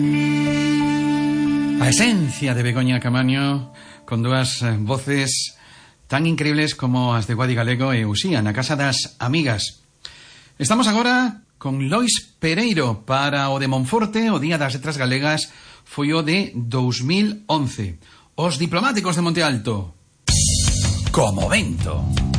A esencia de Begoña Camaño, con dúas voces tan increíbles como as de Guadi Galego e Uxía, na Casa das Amigas. Estamos agora con Lois Pereiro para o de Monforte. O Día das Letras Galegas foi o de 2011. Os diplomáticos de Monte Alto. Como vento.